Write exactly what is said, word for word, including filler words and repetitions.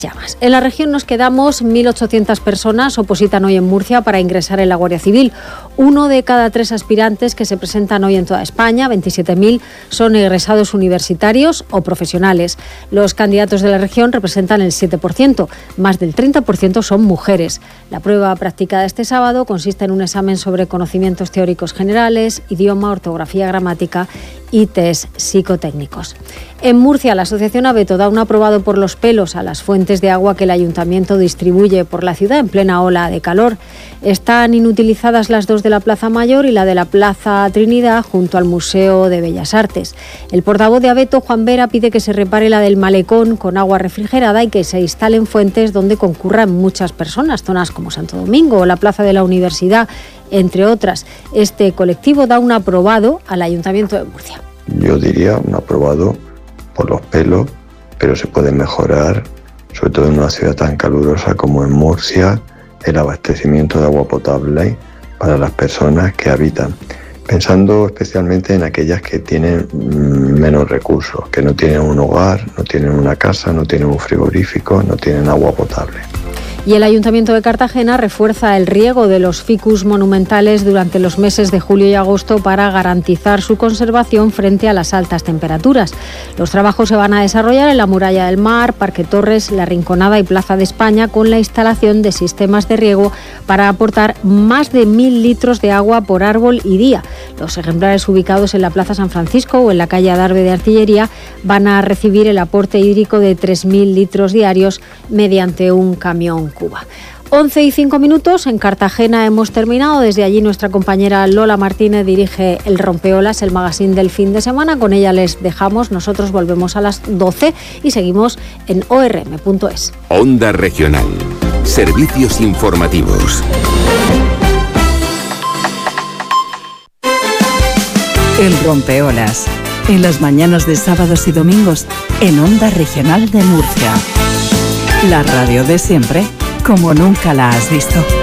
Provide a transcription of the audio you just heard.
llamas. En la región nos quedamos. mil ochocientas personas opositan hoy en Murcia para ingresar en la Guardia Civil. Uno de cada tres aspirantes que se presentan hoy en toda España, veintisiete mil, son egresados universitarios o profesionales. Los candidatos de la región representan el siete por ciento. Más del treinta por ciento son mujeres. La prueba practicada este sábado consiste en un examen sobre conocimientos teóricos generales, idioma, ortografía, gramática y test psicotécnicos. En Murcia, la asociación Abeto da un aprobado por los pelos a las fuentes de agua que el ayuntamiento distribuye por la ciudad en plena ola de calor. Están inutilizadas las dos de la Plaza Mayor y la de la Plaza Trinidad junto al Museo de Bellas Artes. El portavoz de Abeto, Juan Vera, pide que se repare la del malecón con agua refrigerada y que se instalen fuentes donde concurran muchas personas, zonas como Santo Domingo o la Plaza de la Universidad, entre otras. Este colectivo da un aprobado al Ayuntamiento de Murcia. Yo diría un aprobado por los pelos, pero se puede mejorar, sobre todo en una ciudad tan calurosa como en Murcia, el abastecimiento de agua potable para las personas que habitan, pensando especialmente en aquellas que tienen menos recursos, que no tienen un hogar, no tienen una casa, no tienen un frigorífico, no tienen agua potable. Y el Ayuntamiento de Cartagena refuerza el riego de los ficus monumentales durante los meses de julio y agosto para garantizar su conservación frente a las altas temperaturas. Los trabajos se van a desarrollar en la Muralla del Mar, Parque Torres, La Rinconada y Plaza de España, con la instalación de sistemas de riego para aportar más de mil litros de agua por árbol y día. Los ejemplares ubicados en la Plaza San Francisco o en la calle Adarve de Artillería van a recibir el aporte hídrico de tres mil litros diarios mediante un camión Cuba. once y cinco minutos, en Cartagena hemos terminado. Desde allí nuestra compañera Lola Martínez dirige El Rompeolas, el magazín del fin de semana. Con ella les dejamos. Nosotros volvemos a las doce y seguimos en o erre eme punto es. Onda Regional. Servicios informativos. El Rompeolas, en las mañanas de sábados y domingos, en Onda Regional de Murcia. La radio de siempre, como nunca la has visto.